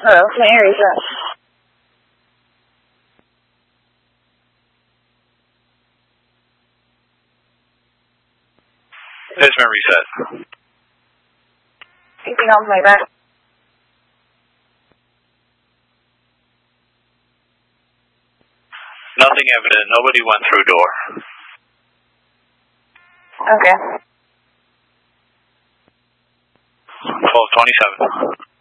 Hello, my reset. Basement reset. Anything else like that? Nothing evident. Nobody went through door. Okay. 1227.